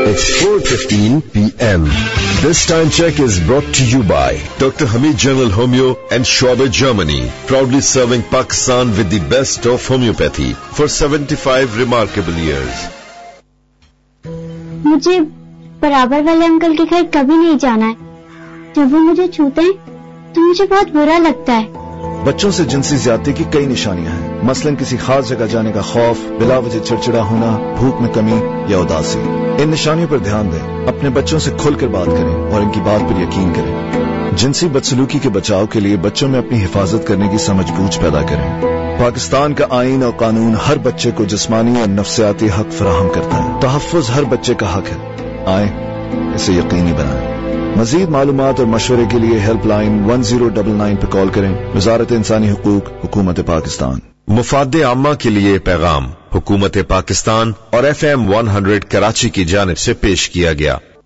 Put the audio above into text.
It's 4:15 p.m. This time check is brought to you by Dr. Hamid General Homeo and Schwaber, Germany, proudly serving Pakistan with the best of homeopathy for 75 remarkable years. मुझे बराबर वाले uncle के घर कभी नहीं जाना है. जब वो मुझे छूते हैं तो मुझे बहुत बुरा लगता है. बच्चों से जिनसी ज्यादती की कई निशानियां हैं, मसलन किसी खास जगह जाने का खौफ, बिला वजह चिड़चिड़ा होना, भूख में कमी या उदासी. इन निशानियों पर ध्यान दें, अपने बच्चों से खुलकर बात करें और इनकी बात पर यकीन करें. जिनसी बदसलूकी के बचाव के लिए बच्चों में अपनी हिफाजत करने की समझ बूझ पैदा करें. पाकिस्तान का आईन और कानून हर बच्चे को जिस्मानी और नफ्सियाती हक फराहम करता है. तहफ़्फ़ुज़ हर बच्चे का हक है. आए इसे यकीनी बनाएं. मजीद मालूमात और मशवरे के लिए हेल्प लाइन 1099 पर कॉल करें. वज़ारत इंसानी हुकूक, हुकूमत पाकिस्तान. मुफादे आम्मा के लिए पैगाम हुकूमत पाकिस्तान और FM 100 कराची की जानिब से पेश किया गया.